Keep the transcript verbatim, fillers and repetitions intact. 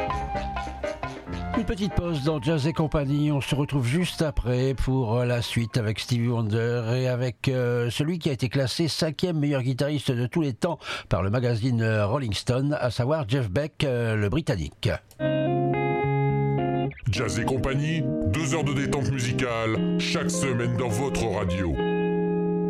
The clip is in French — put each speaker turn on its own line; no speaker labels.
Une petite pause dans Jazz et compagnie. On se retrouve juste après pour la suite avec Stevie Wonder et avec euh, celui qui a été classé cinquième meilleur guitariste de tous les temps par le magazine Rolling Stone, à savoir Jeff Beck, euh, le Britannique.
Jazz et compagnie, deux heures de détente musicale chaque semaine dans votre radio.